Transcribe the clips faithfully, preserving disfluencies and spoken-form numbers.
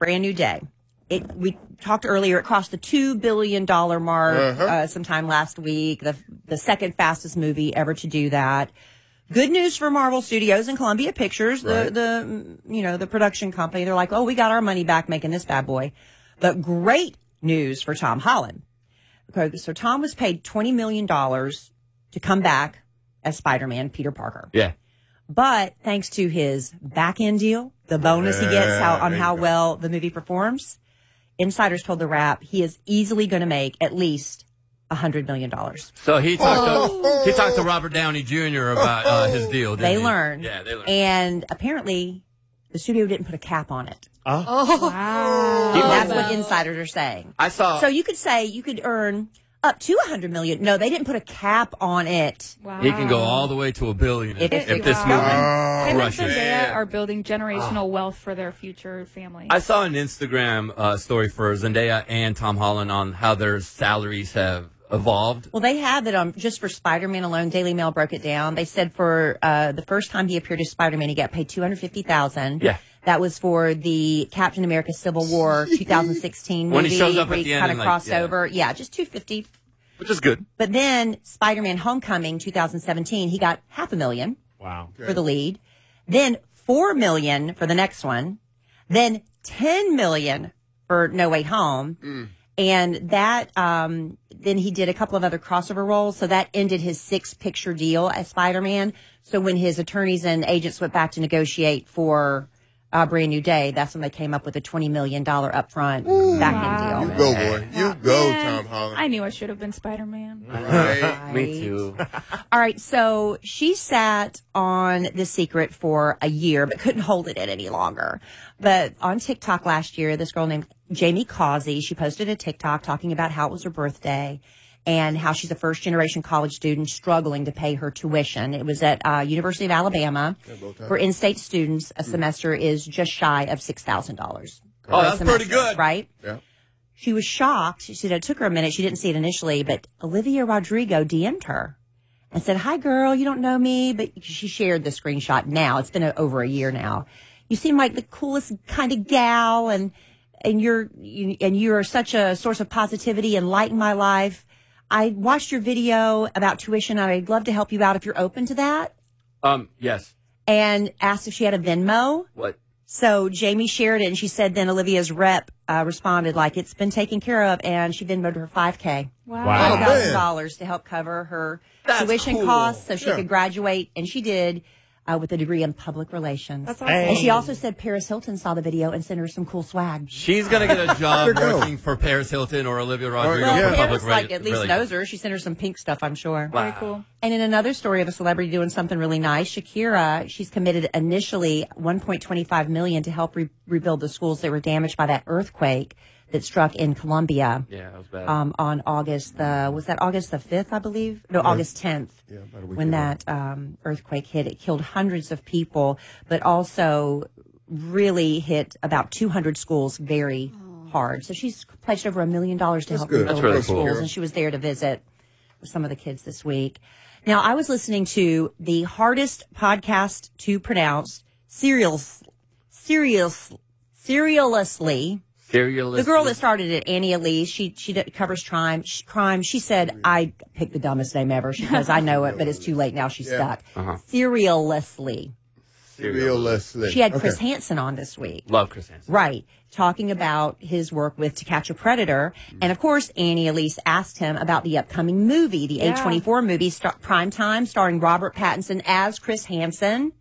Brand New Day. It, we talked earlier, it crossed the two billion dollars mark uh-huh. uh, sometime last week, the, the second fastest movie ever to do that. Good news for Marvel Studios and Columbia Pictures, the, right. the, you know, the production company. They're like, oh, we got our money back making this bad boy. But great news for Tom Holland. Okay, so Tom was paid twenty million dollars to come back as Spider-Man, Peter Parker. Yeah. But thanks to his back-end deal, the bonus yeah, he gets how, on how well the movie performs, insiders told The Wrap he is easily going to make at least one hundred million dollars. So he talked oh. to he talked to Robert Downey Junior about uh, his deal, didn't They he? learned. Yeah, they learned. And apparently, the studio didn't put a cap on it. Oh, oh wow. That's what insiders are saying. I saw. So you could say you could earn up to one hundred million dollars. No, they didn't put a cap on it. Wow. He can go all the way to a billion if, if, if this wow. movie wow. crushes. Him and Zendaya are building generational oh. wealth for their future family. I saw an Instagram uh, story for Zendaya and Tom Holland on how their salaries have evolved. Well, they have it on just for Spider-Man alone. Daily Mail broke it down. They said for uh, the first time he appeared as Spider-Man, he got paid two hundred fifty thousand dollars. Yeah. That was for the Captain America Civil War twenty sixteen movie. When he shows up where at he the end kind of and, crossed like, yeah. over. Yeah, just two hundred fifty thousand dollars. Which is good. But then Spider-Man Homecoming twenty seventeen, he got half a million. Wow. For okay. the lead. Then four million dollars for the next one. Then ten million dollars for No Way Home. Mm. And that, um, then he did a couple of other crossover roles. So that ended his six picture deal as Spider-Man. So when his attorneys and agents went back to negotiate for a Brand New Day, that's when they came up with a twenty million dollars upfront back wow. end deal. You go, boy. You go, Man, Tom Holland. I knew I should have been Spider-Man. Right. Right. Me too. All right. So she sat on The Secret for a year, but couldn't hold it in any longer. But on TikTok last year, this girl named Jamie Causey, she posted a TikTok talking about how it was her birthday and how she's a first-generation college student struggling to pay her tuition. It was at uh, University of Alabama. For in-state students, a semester is just shy of six thousand dollars. Oh, that's pretty good. Right? Yeah. She was shocked. She said it took her a minute. She didn't see it initially, but Olivia Rodrigo D M'd her and said, hi, girl, you don't know me, but she shared the screenshot now. It's been a, over a year now. You seem like the coolest kind of gal, and and you're you, and you're such a source of positivity and light in my life. I watched your video about tuition. I'd love to help you out if you're open to that. Um, yes. And asked if she had a Venmo. What? So Jamie shared it, and she said then Olivia's rep uh, responded like, it's been taken care of, and she Venmoed her five K. Wow. Wow. five thousand dollars to help cover her That's tuition cool. costs so she Yeah. could graduate, and she did. Uh, with a degree in public relations. That's awesome. And she also said Paris Hilton saw the video and sent her some cool swag. She's going to get a job go. working for Paris Hilton or Olivia Rodrigo Well, yeah. for Paris, public like, ra- at least relations. knows her. She sent her some pink stuff, I'm sure. Very cool. And in another story of a celebrity doing something really nice, Shakira, she's committed initially one point two five million dollars to help re- rebuild the schools that were damaged by that earthquake that struck in Colombia. Yeah, that was bad. Um, on August the, was that August the fifth, I believe? No, August tenth. Yeah, about a week When ago. that um, earthquake hit. It killed hundreds of people, but also really hit about two hundred schools very hard. So she's pledged over a million dollars to That's help good. rebuild That's really those cool. schools, and she was there to visit with some of the kids this week. Now, I was listening to the hardest podcast to pronounce, Serials, Serials, Serialously. Serial. The girl that started it, Annie Elise, she she d- covers crime. She, crime. She said, "I picked the dumbest name ever." She goes, "I know it, but it's too late now. She's Yeah. stuck." Uh-huh. Serialously. Realistic. She had Okay. Chris Hansen on this week, Love Chris Hansen. right? Talking about his work with To Catch a Predator, and of course, Annie Elise asked him about the upcoming movie, the Yeah. A twenty-four movie, star- Primetime, starring Robert Pattinson as Chris Hansen.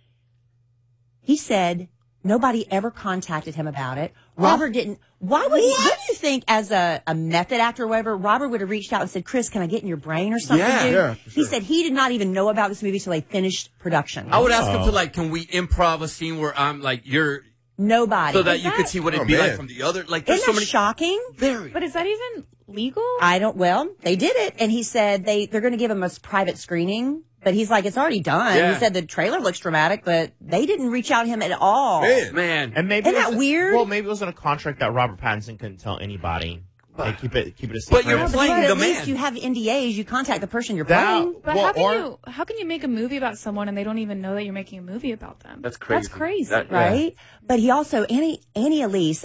He said nobody ever contacted him about it. Robert didn't. Why would he? What do you think, as a, a method actor or whatever, Robert would have reached out and said, Chris, can I get in your brain or something, Yeah. dude? Yeah, for He sure. said he did not even know about this movie till they finished production. I would ask him to, like, can we improv a scene where I'm, like, you're, Nobody. so that Is you that- could see what it'd Oh, be man. like from the other, like, there's Isn't so that many. shocking? Very. But is that even legal? I don't, well, they did it. And he said they, they're going to give him a s- private screening. But he's like, it's already done. Yeah. He said the trailer looks dramatic, but they didn't reach out to him at all. Man. Man. And maybe Isn't it that was- weird? Well, maybe it was in a contract that Robert Pattinson couldn't tell anybody. They keep it keep it a secret. But you're Yeah, but playing at the least man. you have N D As. You contact the person you're That- playing. But Well, how can or- you how can you make a movie about someone and they don't even know that you're making a movie about them? That's crazy. That's crazy. That- yeah. Right? But he also, Annie, Annie Elise